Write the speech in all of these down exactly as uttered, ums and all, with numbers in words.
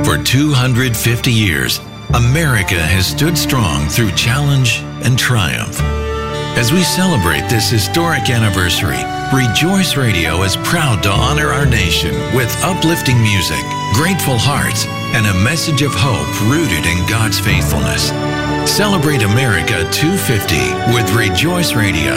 For two hundred fifty years, America has stood strong through challenge and triumph. As we celebrate this historic anniversary, Rejoice Radio is proud to honor our nation with uplifting music, grateful hearts, and a message of hope rooted in God's faithfulness. Celebrate America two fifty with Rejoice Radio.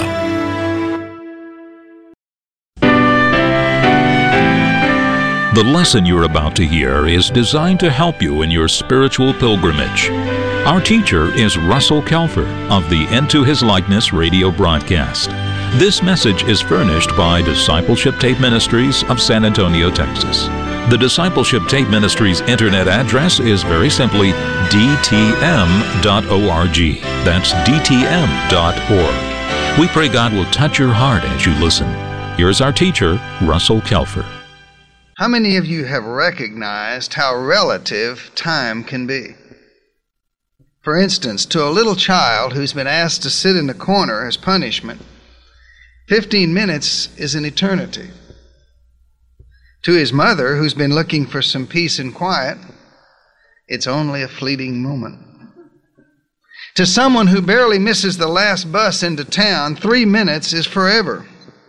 The lesson you're about to hear is designed to help you in your spiritual pilgrimage. Our teacher is Russell Kelfer of the Into His Likeness radio broadcast. This message is furnished by Discipleship Tape Ministries of San Antonio, Texas. The Discipleship Tape Ministries internet address is very simply d t m dot org. That's d t m dot org. We pray God will touch your heart as you listen. Here's our teacher, Russell Kelfer. How many of you have recognized how relative time can be? For instance, to a little child who's been asked to sit in a corner as punishment, fifteen minutes is an eternity. To his mother, who's been looking for some peace and quiet, it's only a fleeting moment. To someone who barely misses the last bus into town, three minutes is forever.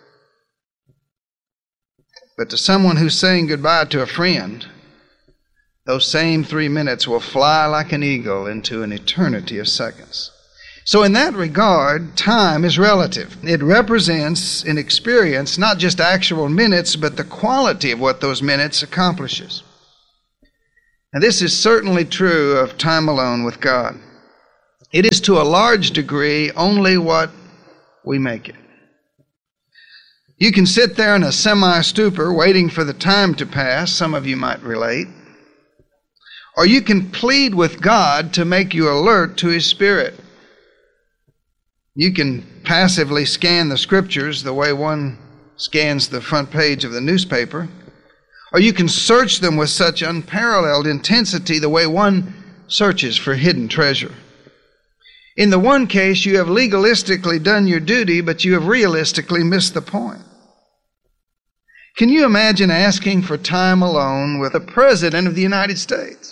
But to someone who's saying goodbye to a friend, those same three minutes will fly like an eagle into an eternity of seconds. So in that regard, time is relative. It represents an experience, not just actual minutes, but the quality of what those minutes accomplishes. And this is certainly true of time alone with God. It is to a large degree only what we make it. You can sit there in a semi-stupor waiting for the time to pass, some of you might relate. Or you can plead with God to make you alert to His Spirit. You can passively scan the Scriptures the way one scans the front page of the newspaper. Or you can search them with such unparalleled intensity the way one searches for hidden treasure. In the one case, you have legalistically done your duty, but you have realistically missed the point. Can you imagine asking for time alone with the President of the United States?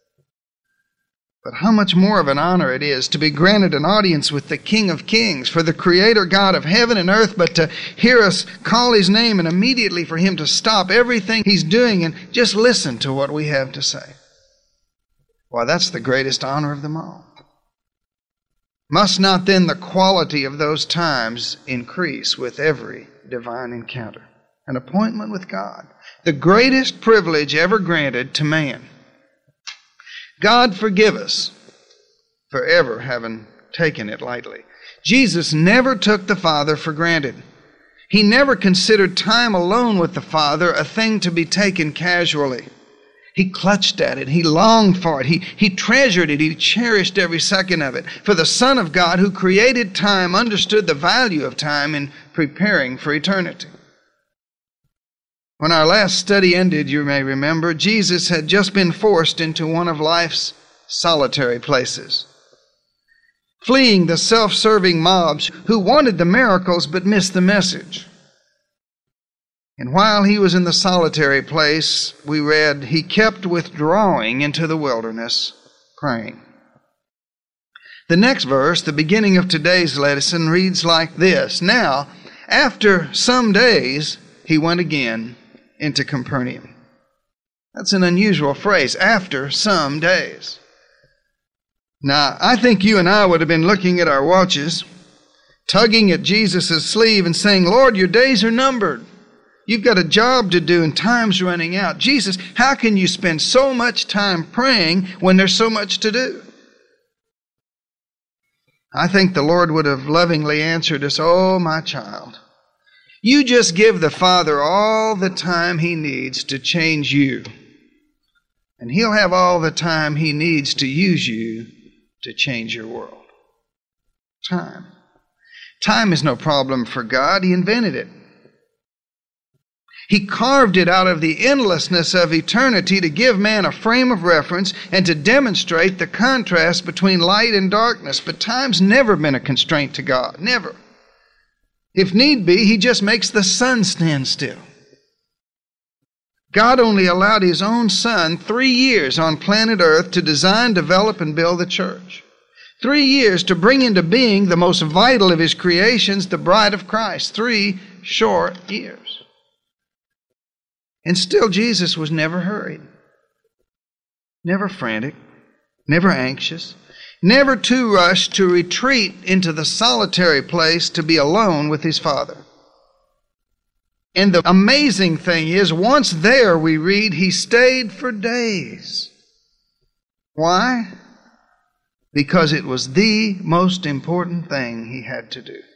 But how much more of an honor it is to be granted an audience with the King of Kings, for the Creator God of heaven and earth, but to hear us call His name and immediately for Him to stop everything He's doing and just listen to what we have to say. Why, that's the greatest honor of them all. Must not then the quality of those times increase with every divine encounter? An appointment with God, the greatest privilege ever granted to man. God forgive us for ever having taken it lightly. Jesus never took the Father for granted. He never considered time alone with the Father a thing to be taken casually. He clutched at it. He longed for it. He, he treasured it. He cherished every second of it. For the Son of God who created time understood the value of time in preparing for eternity. When our last study ended, you may remember, Jesus had just been forced into one of life's solitary places, fleeing the self-serving mobs who wanted the miracles but missed the message. And while he was in the solitary place, we read, he kept withdrawing into the wilderness, praying. The next verse, the beginning of today's lesson, reads like this. Now, after some days, he went again into Capernaum. That's an unusual phrase, after some days. Now, I think you and I would have been looking at our watches, tugging at Jesus' sleeve and saying, Lord, your days are numbered. You've got a job to do and time's running out. Jesus, how can you spend so much time praying when there's so much to do? I think the Lord would have lovingly answered us, oh, my child, you just give the Father all the time He needs to change you, and He'll have all the time He needs to use you to change your world. Time. Time is no problem for God. He invented it. He carved it out of the endlessness of eternity to give man a frame of reference and to demonstrate the contrast between light and darkness. But time's never been a constraint to God. Never. If need be, He just makes the sun stand still. God only allowed His own Son three years on planet Earth to design, develop, and build the church. Three years to bring into being the most vital of His creations, the bride of Christ. Three short years. And still Jesus was never hurried, never frantic, never anxious, never too rushed to retreat into the solitary place to be alone with His Father. And the amazing thing is, once there, we read, He stayed for days. Why? Because it was the most important thing He had to do.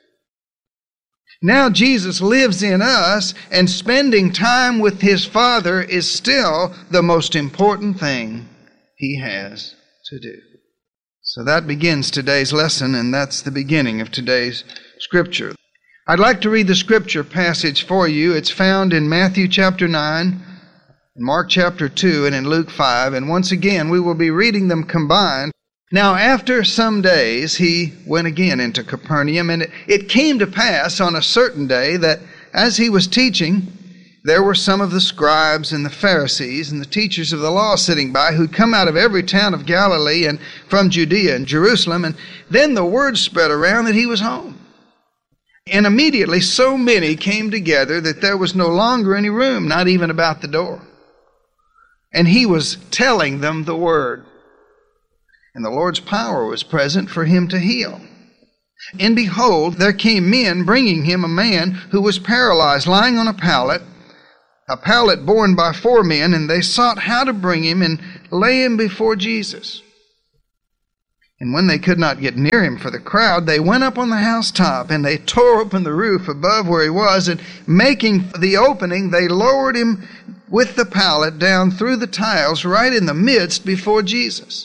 Now Jesus lives in us, and spending time with His Father is still the most important thing He has to do. So that begins today's lesson, and that's the beginning of today's scripture. I'd like to read the scripture passage for you. It's found in Matthew chapter nine, in Mark chapter two, and in Luke five. And once again, we will be reading them combined. Now, after some days, He went again into Capernaum, and it, it came to pass on a certain day that as He was teaching, there were some of the scribes and the Pharisees and the teachers of the law sitting by, who'd come out of every town of Galilee and from Judea and Jerusalem. And then the word spread around that He was home. And immediately so many came together that there was no longer any room, not even about the door. And He was telling them the word. And the Lord's power was present for Him to heal. And behold, there came men bringing Him a man who was paralyzed, lying on a pallet, a pallet borne by four men, and they sought how to bring Him and lay Him before Jesus. And when they could not get near Him for the crowd, they went up on the housetop, and they tore open the roof above where He was, and making the opening, they lowered Him with the pallet down through the tiles right in the midst before Jesus.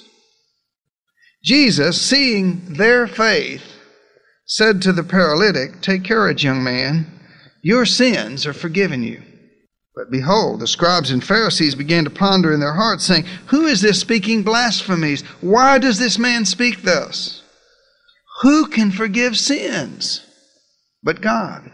Jesus, seeing their faith, said to the paralytic, "Take courage, young man, your sins are forgiven you." But behold, the scribes and Pharisees began to ponder in their hearts, saying, "Who is this speaking blasphemies? Why does this man speak thus? Who can forgive sins but God?"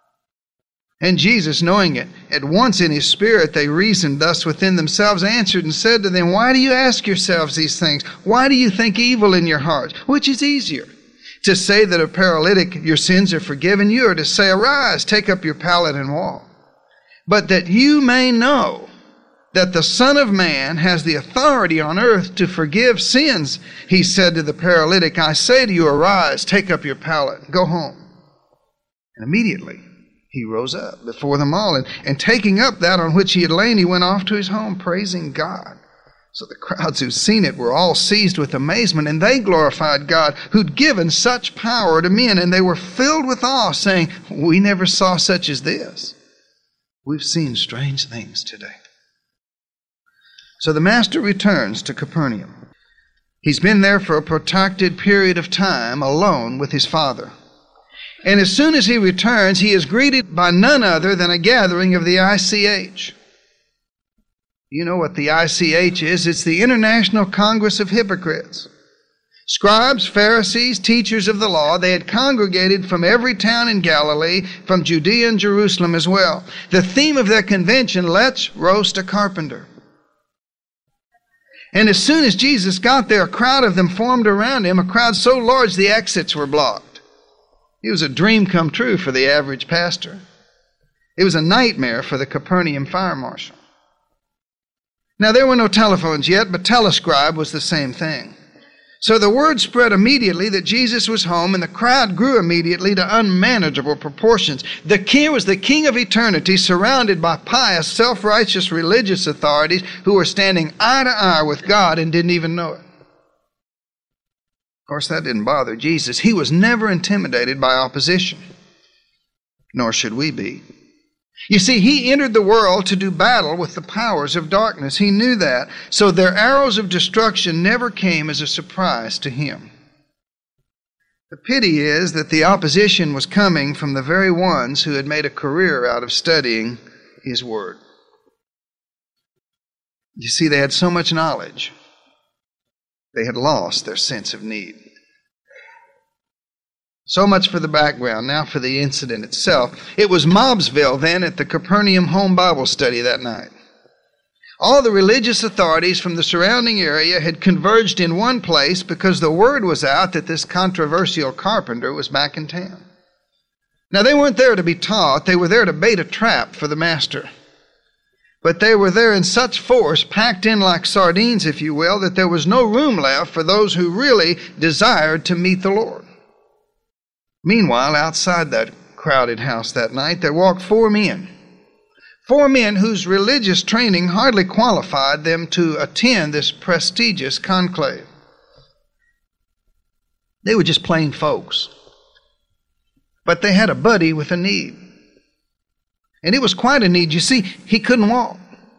And Jesus, knowing it, at once in His spirit they reasoned thus within themselves, answered and said to them, "Why do you ask yourselves these things? Why do you think evil in your hearts? Which is easier, to say that a paralytic, your sins are forgiven you, or to say, arise, take up your pallet and walk? But that you may know that the Son of Man has the authority on earth to forgive sins, He said to the paralytic, I say to you, arise, take up your pallet, go home." And immediately He rose up before them all, and, and taking up that on which He had lain, He went off to His home, praising God. So the crowds who'd seen it were all seized with amazement, and they glorified God, who'd given such power to men, and they were filled with awe, saying, "We never saw such as this. We've seen strange things today." So the Master returns to Capernaum. He's been there for a protracted period of time, alone with His Father. And as soon as He returns, He is greeted by none other than a gathering of the I C H. You know what the I C H is? It's the International Congress of Hypocrites. Scribes, Pharisees, teachers of the law, they had congregated from every town in Galilee, from Judea and Jerusalem as well. The theme of their convention, let's roast a carpenter. And as soon as Jesus got there, a crowd of them formed around Him, a crowd so large the exits were blocked. It was a dream come true for the average pastor. It was a nightmare for the Capernaum fire marshal. Now, there were no telephones yet, but telescribe was the same thing. So the word spread immediately that Jesus was home, and the crowd grew immediately to unmanageable proportions. The king was the King of eternity, surrounded by pious, self-righteous religious authorities who were standing eye to eye with God and didn't even know it. Of course, that didn't bother Jesus. He was never intimidated by opposition, nor should we be. You see, He entered the world to do battle with the powers of darkness. He knew that. So their arrows of destruction never came as a surprise to Him. The pity is that the opposition was coming from the very ones who had made a career out of studying His Word. You see, they had so much knowledge, they had lost their sense of need. So much for the background. Now for the incident itself. It was Mobsville then at the Capernaum Home Bible Study that night. All the religious authorities from the surrounding area had converged in one place because the word was out that this controversial carpenter was back in town. Now, they weren't there to be taught. They were there to bait a trap for the master. But they were there in such force, packed in like sardines, if you will, that there was no room left for those who really desired to meet the Lord. Meanwhile, outside that crowded house that night, there walked four men. Four men whose religious training hardly qualified them to attend this prestigious conclave. They were just plain folks. But they had a buddy with a need. And it was quite a need. You see, he couldn't walk.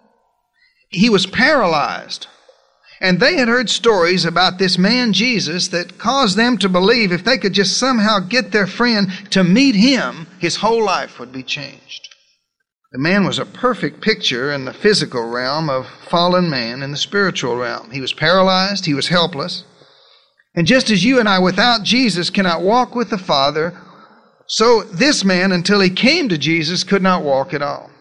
He was paralyzed. And they had heard stories about this man Jesus that caused them to believe if they could just somehow get their friend to meet him, his whole life would be changed. The man was a perfect picture in the physical realm of fallen man in the spiritual realm. He was paralyzed. He was helpless. And just as you and I without Jesus cannot walk with the Father, so this man, until he came to Jesus, could not walk at all.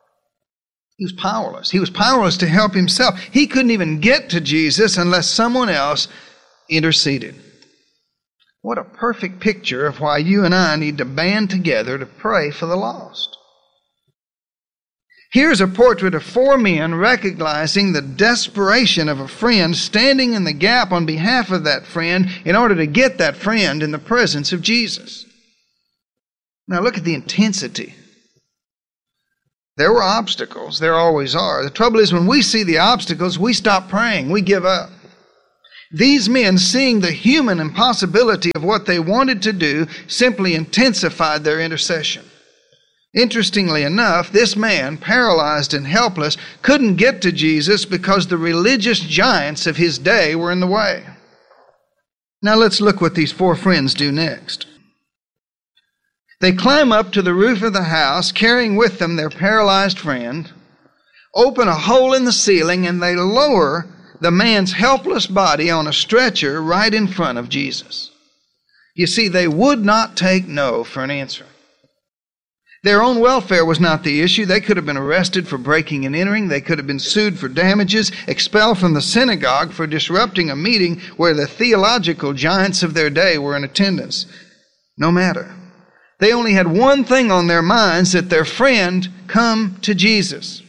He was powerless. He was powerless to help himself. He couldn't even get to Jesus unless someone else interceded. What a perfect picture of why you and I need to band together to pray for the lost. Here's a portrait of four men recognizing the desperation of a friend, standing in the gap on behalf of that friend in order to get that friend in the presence of Jesus. Now look at the intensity. There were obstacles. There always are. The trouble is when we see the obstacles, we stop praying. We give up. These men, seeing the human impossibility of what they wanted to do, simply intensified their intercession. Interestingly enough, this man, paralyzed and helpless, couldn't get to Jesus because the religious giants of his day were in the way. Now let's look what these four friends do next. They climb up to the roof of the house, carrying with them their paralyzed friend, open a hole in the ceiling, and they lower the man's helpless body on a stretcher right in front of Jesus. You see, they would not take no for an answer. Their own welfare was not the issue. They could have been arrested for breaking and entering. They could have been sued for damages, expelled from the synagogue for disrupting a meeting where the theological giants of their day were in attendance. No matter. They only had one thing on their minds, that their friend come to Jesus.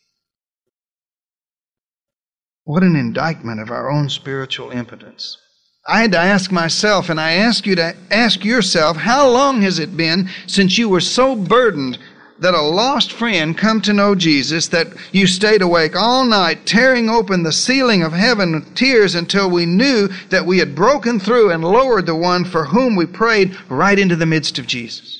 What an indictment of our own spiritual impotence. I had to ask myself, and I ask you to ask yourself, how long has it been since you were so burdened that a lost friend come to know Jesus that you stayed awake all night tearing open the ceiling of heaven with tears until we knew that we had broken through and lowered the one for whom we prayed right into the midst of Jesus?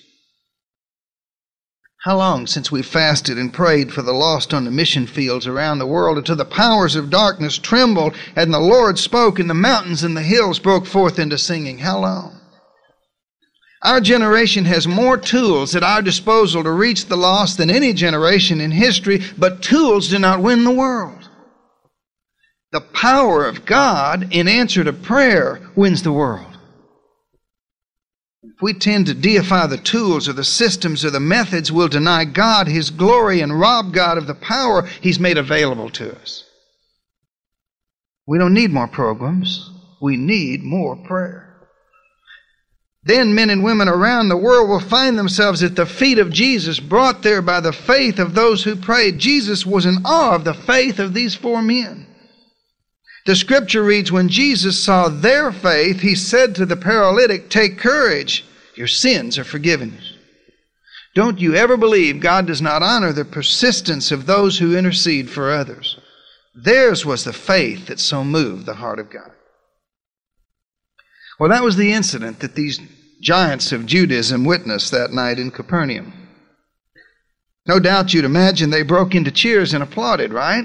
How long since we fasted and prayed for the lost on the mission fields around the world until the powers of darkness trembled and the Lord spoke and the mountains and the hills broke forth into singing? How long? Our generation has more tools at our disposal to reach the lost than any generation in history, but tools do not win the world. The power of God in answer to prayer wins the world. If we tend to deify the tools or the systems or the methods, we'll deny God His glory and rob God of the power He's made available to us. We don't need more programs. We need more prayer. Then men and women around the world will find themselves at the feet of Jesus, brought there by the faith of those who prayed. Jesus was in awe of the faith of these four men. The scripture reads, when Jesus saw their faith, He said to the paralytic, "Take courage, your sins are forgiven." Don't you ever believe God does not honor the persistence of those who intercede for others. Theirs was the faith that so moved the heart of God. Well, that was the incident that these giants of Judaism witnessed that night in Capernaum. No doubt you'd imagine they broke into cheers and applauded, right?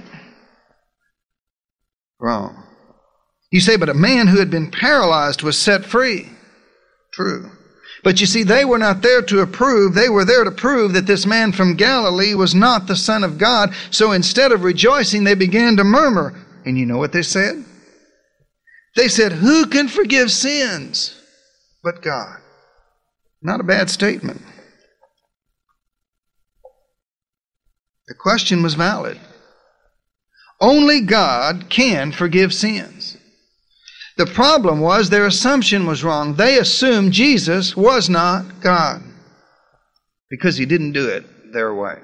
Wrong. You say, but a man who had been paralyzed was set free. True. But you see, they were not there to approve. They were there to prove that this man from Galilee was not the Son of God. So instead of rejoicing, they began to murmur. And you know what they said? They said, who can forgive sins but God? Not a bad statement. The question was valid. Only God can forgive sins. The problem was their assumption was wrong. They assumed Jesus was not God because He didn't do it their way.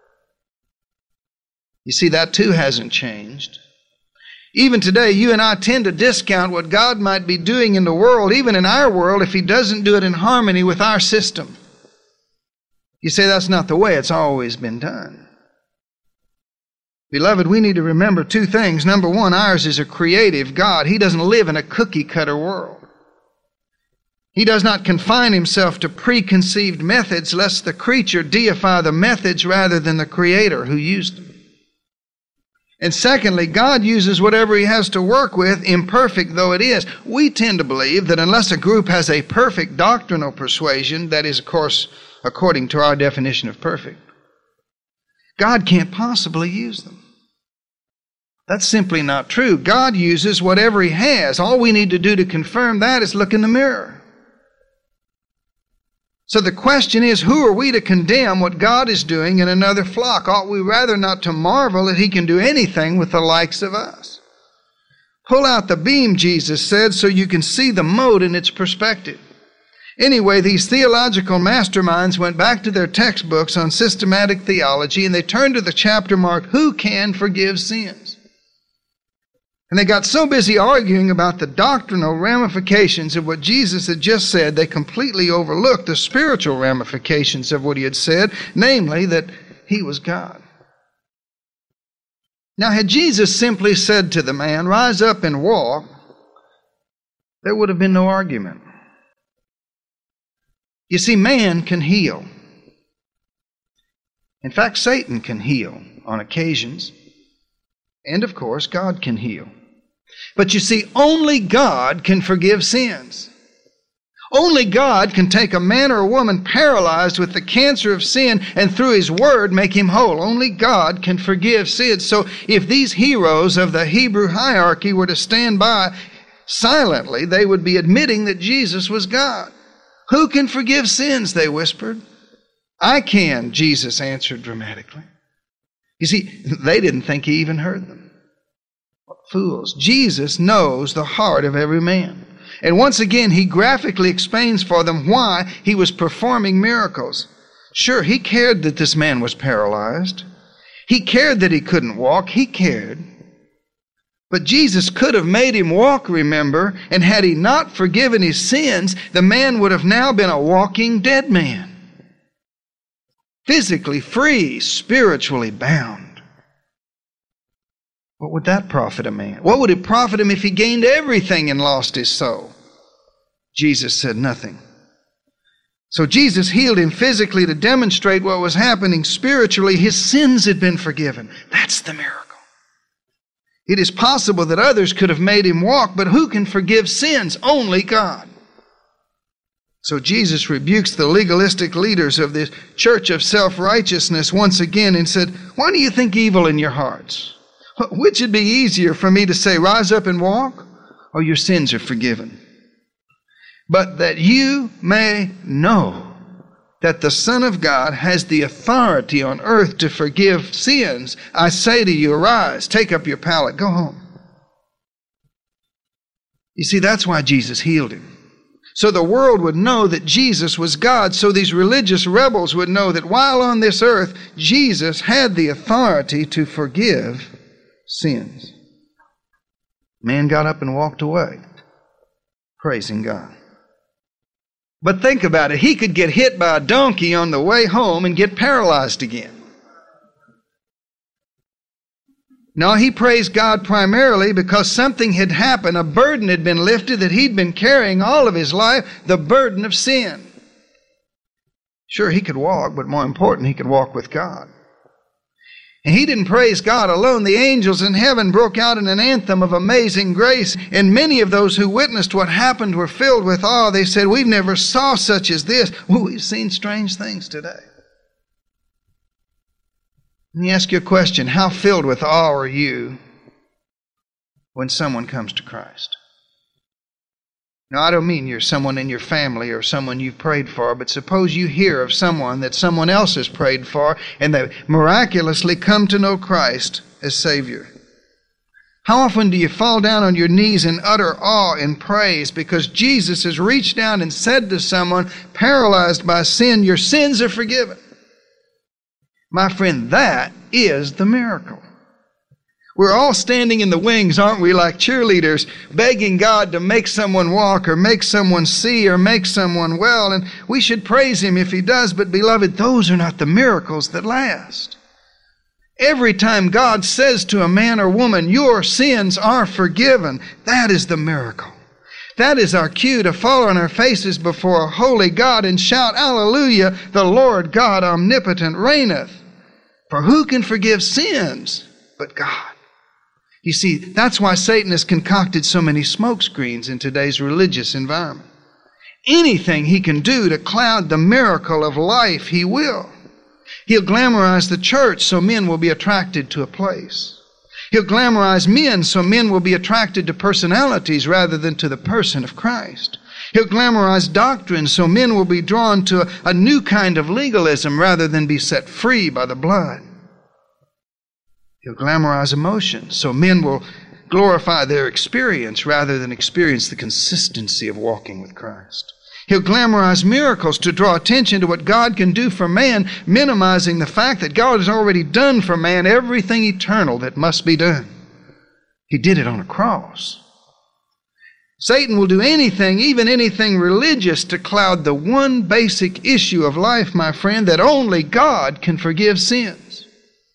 You see, that too hasn't changed. Even today, you and I tend to discount what God might be doing in the world, even in our world, if He doesn't do it in harmony with our system. You say that's not the way it's always been done. Beloved, we need to remember two things. Number one, ours is a creative God. He doesn't live in a cookie-cutter world. He does not confine Himself to preconceived methods, lest the creature deify the methods rather than the Creator who used them. And secondly, God uses whatever He has to work with, imperfect though it is. We tend to believe that unless a group has a perfect doctrinal persuasion, that is, of course, according to our definition of perfect, God can't possibly use them. That's simply not true. God uses whatever He has. All we need to do to confirm that is look in the mirror. So the question is, who are we to condemn what God is doing in another flock? Ought we rather not to marvel that He can do anything with the likes of us? Pull out the beam, Jesus said, so you can see the mote in its perspective. Anyway, these theological masterminds went back to their textbooks on systematic theology, and they turned to the chapter marked, Who Can Forgive Sins? And they got so busy arguing about the doctrinal ramifications of what Jesus had just said, they completely overlooked the spiritual ramifications of what He had said, namely that He was God. Now, had Jesus simply said to the man, Rise up and walk, there would have been no argument. You see, man can heal. In fact, Satan can heal on occasions. And of course, God can heal. But you see, only God can forgive sins. Only God can take a man or a woman paralyzed with the cancer of sin and through His Word make him whole. Only God can forgive sins. So if these heroes of the Hebrew hierarchy were to stand by silently, they would be admitting that Jesus was God. Who can forgive sins, they whispered. I can, Jesus answered dramatically. You see, they didn't think He even heard them. What fools. Jesus knows the heart of every man. And once again, He graphically explains for them why He was performing miracles. Sure, He cared that this man was paralyzed. He cared that he couldn't walk. He cared. But Jesus could have made him walk, remember, and had He not forgiven his sins, the man would have now been a walking dead man. Physically free, spiritually bound. What would that profit a man? What would it profit him if he gained everything and lost his soul? Jesus said nothing. So Jesus healed him physically to demonstrate what was happening spiritually. His sins had been forgiven. That's the miracle. It is possible that others could have made him walk, but who can forgive sins? Only God. So Jesus rebukes the legalistic leaders of this church of self-righteousness once again and said, Why do you think evil in your hearts? Which would be easier for me to say, Rise up and walk, or your sins are forgiven? But that you may know that the Son of God has the authority on earth to forgive sins, I say to you, arise, take up your pallet, go home. You see, that's why Jesus healed him. So the world would know that Jesus was God, so these religious rebels would know that while on this earth, Jesus had the authority to forgive sins. Man got up and walked away, praising God. But think about it. He could get hit by a donkey on the way home and get paralyzed again. No, he praised God primarily because something had happened. A burden had been lifted that he'd been carrying all of his life, the burden of sin. Sure, he could walk, but more important, he could walk with God. And he didn't praise God alone. The angels in heaven broke out in an anthem of amazing grace. And many of those who witnessed what happened were filled with awe. They said, We've never saw such as this. Well, we've seen strange things today. Let me ask you a question. How filled with awe are you when someone comes to Christ? Now, I don't mean you're someone in your family or someone you've prayed for, but suppose you hear of someone that someone else has prayed for and they miraculously come to know Christ as Savior. How often do you fall down on your knees in utter awe and praise because Jesus has reached down and said to someone paralyzed by sin, your sins are forgiven? My friend, that is the miracle. We're all standing in the wings, aren't we, like cheerleaders, begging God to make someone walk or make someone see or make someone well, and we should praise Him if He does, but beloved, those are not the miracles that last. Every time God says to a man or woman, your sins are forgiven, that is the miracle. That is our cue to fall on our faces before a holy God and shout, Alleluia, the Lord God omnipotent reigneth. For who can forgive sins but God? You see, that's why Satan has concocted so many smokescreens in today's religious environment. Anything he can do to cloud the miracle of life, he will. He'll glamorize the church so men will be attracted to a place. He'll glamorize men so men will be attracted to personalities rather than to the person of Christ. He'll glamorize doctrine so men will be drawn to a, a new kind of legalism rather than be set free by the blood. He'll glamorize emotions so men will glorify their experience rather than experience the consistency of walking with Christ. He'll glamorize miracles to draw attention to what God can do for man, minimizing the fact that God has already done for man everything eternal that must be done. He did it on a cross. Satan will do anything, even anything religious, to cloud the one basic issue of life, my friend, that only God can forgive sins.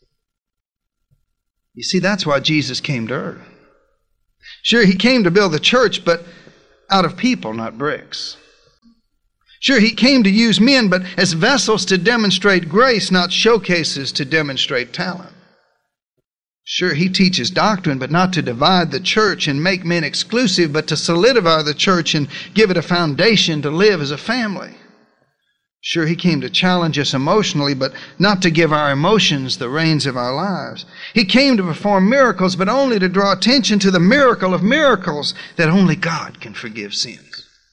You see, that's why Jesus came to earth. Sure, He came to build the church, but out of people, not bricks. Sure, He came to use men, but as vessels to demonstrate grace, not showcases to demonstrate talent. Sure, He teaches doctrine, but not to divide the church and make men exclusive, but to solidify the church and give it a foundation to live as a family. Sure, He came to challenge us emotionally, but not to give our emotions the reins of our lives. He came to perform miracles, but only to draw attention to the miracle of miracles, that only God can forgive sins.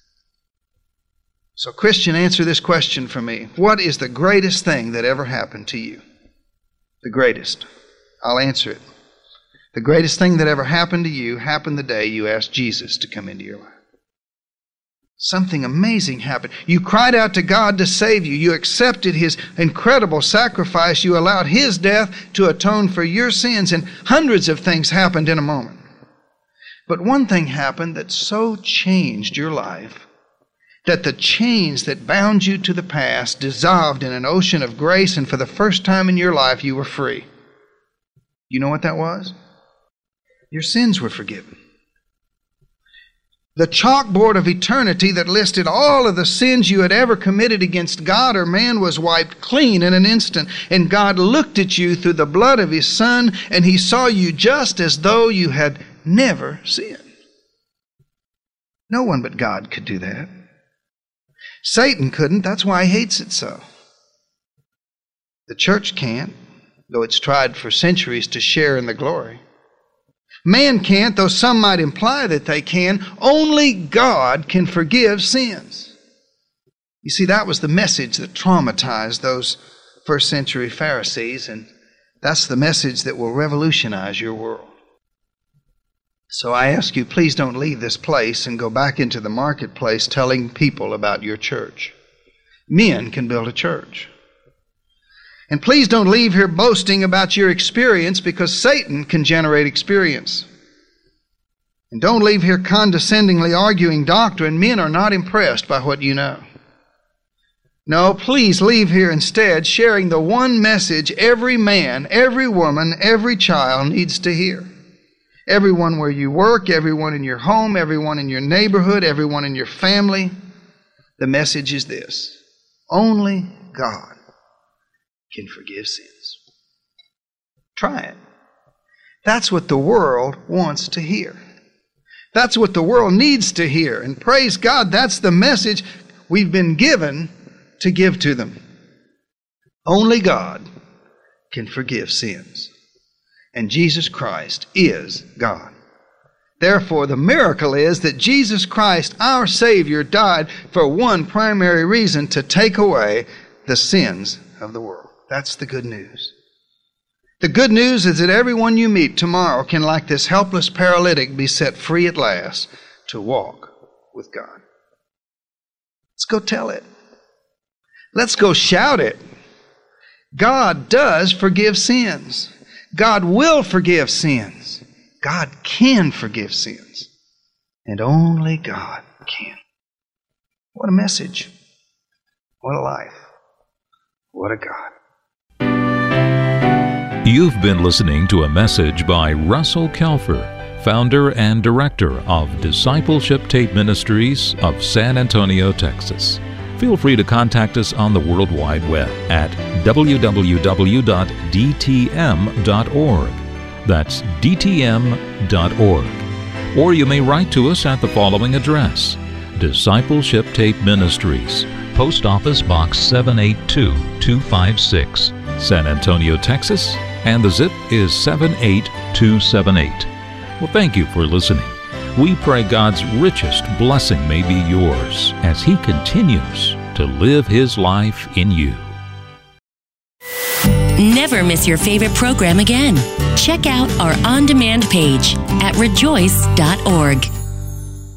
So, Christian, answer this question for me. What is the greatest thing that ever happened to you? The greatest. I'll answer it. The greatest thing that ever happened to you happened the day you asked Jesus to come into your life. Something amazing happened. You cried out to God to save you. You accepted His incredible sacrifice. You allowed His death to atone for your sins, and hundreds of things happened in a moment. But one thing happened that so changed your life that the chains that bound you to the past dissolved in an ocean of grace, and for the first time in your life you were free. You know what that was? Your sins were forgiven. The chalkboard of eternity that listed all of the sins you had ever committed against God or man was wiped clean in an instant, and God looked at you through the blood of His Son, and He saw you just as though you had never sinned. No one but God could do that. Satan couldn't. That's why he hates it so. The church can't, though it's tried for centuries to share in the glory. Man can't, though some might imply that they can. Only God can forgive sins. You see, that was the message that traumatized those first century Pharisees, and that's the message that will revolutionize your world. So I ask you, please don't leave this place and go back into the marketplace telling people about your church. Men can build a church. And please don't leave here boasting about your experience, because Satan can generate experience. And don't leave here condescendingly arguing doctrine. Men are not impressed by what you know. No, please leave here instead sharing the one message every man, every woman, every child needs to hear. Everyone where you work, everyone in your home, everyone in your neighborhood, everyone in your family. The message is this: only God can forgive sins. Try it. That's what the world wants to hear. That's what the world needs to hear. And praise God, that's the message we've been given to give to them. Only God can forgive sins. And Jesus Christ is God. Therefore, the miracle is that Jesus Christ, our Savior, died for one primary reason: to take away the sins of the world. That's the good news. The good news is that everyone you meet tomorrow can, like this helpless paralytic, be set free at last to walk with God. Let's go tell it. Let's go shout it. God does forgive sins. God will forgive sins. God can forgive sins. And only God can. What a message. What a life. What a God. You've been listening to a message by Russell Kelfer, founder and director of Discipleship Tape Ministries of San Antonio, Texas. Feel free to contact us on the World Wide Web at w w w dot d t m dot org. That's d t m dot org. Or you may write to us at the following address: Discipleship Tape Ministries, Post Office Box seven eight two two five six, San Antonio, Texas, and the zip is seven eight two seven eight. Well, thank you for listening. We pray God's richest blessing may be yours as He continues to live His life in you. Never miss your favorite program again. Check out our on-demand page at rejoice dot org.